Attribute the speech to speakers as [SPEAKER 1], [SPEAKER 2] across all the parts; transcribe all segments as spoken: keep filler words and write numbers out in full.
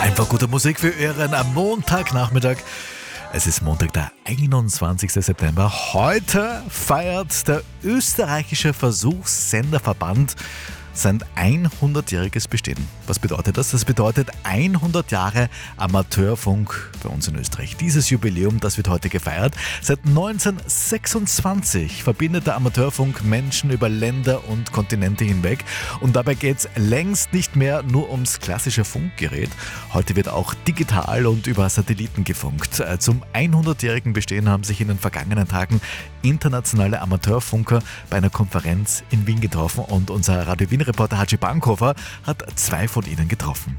[SPEAKER 1] Einfach gute Musik für Ihren Montagnachmittag. Es ist Montag, der einundzwanzigster September. Heute feiert der österreichische Versuchssenderverband sein hundertjähriges Bestehen. Was bedeutet das? Das bedeutet hundert Jahre Amateurfunk bei uns in Österreich. Dieses Jubiläum, das wird heute gefeiert. Seit neunzehnhundertsechsundzwanzig verbindet der Amateurfunk Menschen über Länder und Kontinente hinweg. Und dabei geht es längst nicht mehr nur ums klassische Funkgerät. Heute wird auch digital und über Satelliten gefunkt. Zum hundertjährigen Bestehen haben sich in den vergangenen Tagen internationale Amateurfunker bei einer Konferenz in Wien getroffen und unser Radio Wien Reporter Haji Bankhofer hat zwei von ihnen getroffen.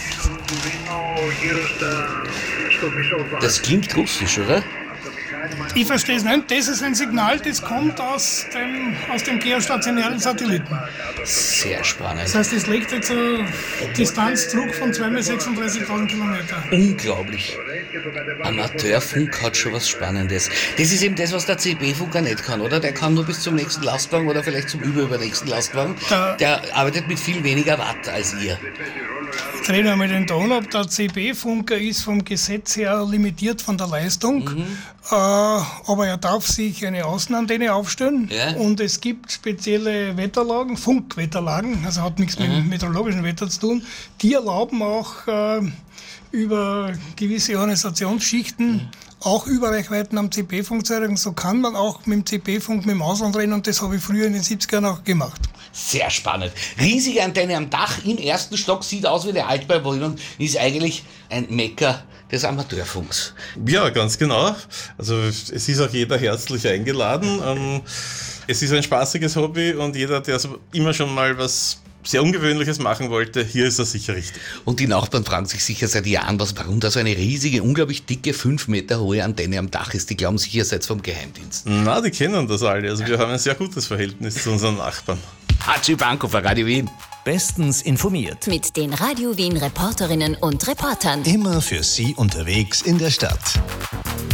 [SPEAKER 2] Das klingt russisch, oder?
[SPEAKER 3] Ich verstehe es nicht. Das ist ein Signal, das kommt aus dem, aus dem geostationären Satelliten.
[SPEAKER 2] Sehr spannend.
[SPEAKER 3] Das heißt, es legt jetzt einen Distanzdruck von zwei mal sechsunddreißigtausend Kilometer.
[SPEAKER 2] Unglaublich. Amateurfunk hat schon was Spannendes. Das ist eben das, was der C B-Funker nicht kann, oder? Der kann nur bis zum nächsten Lastwagen oder vielleicht zum überübernächsten Lastwagen. Der, der arbeitet mit viel weniger Watt als ihr.
[SPEAKER 3] Ich drehe einmal den Ton ab. Der C B-Funker ist vom Gesetz her limitiert von der Leistung, mhm. äh, aber er darf sich eine Außenantenne aufstellen, ja. Und es gibt spezielle Wetterlagen, Funkwetterlagen, also hat nichts mhm. mit meteorologischem Wetter zu tun, die erlauben auch äh, über gewisse Organisationsschichten mhm. auch Überreichweiten am C B-Funk zu erreichen. So kann man auch mit dem C B-Funk mit dem Ausland reden und das habe ich früher in den siebzigern auch gemacht.
[SPEAKER 2] Sehr spannend. Riesige Antenne am Dach im ersten Stock, sieht aus wie eine Altbauwohnung, ist eigentlich ein Mekka des Amateurfunks.
[SPEAKER 4] Ja, ganz genau. Also es ist auch jeder herzlich eingeladen. Es ist ein spaßiges Hobby und jeder, der immer schon mal was sehr Ungewöhnliches machen wollte, hier ist er sicher richtig.
[SPEAKER 2] Und die Nachbarn fragen sich sicher seit Jahren, was, warum da so eine riesige, unglaublich dicke, fünf Meter hohe Antenne am Dach ist. Die glauben sicher, ihr seid vom Geheimdienst.
[SPEAKER 4] Na, die kennen das alle. Also wir haben ein sehr gutes Verhältnis zu unseren Nachbarn.
[SPEAKER 2] Haji Bankhofer, Radio Wien.
[SPEAKER 5] Bestens informiert.
[SPEAKER 6] Mit den Radio Wien Reporterinnen und Reportern.
[SPEAKER 5] Immer für Sie unterwegs in der Stadt.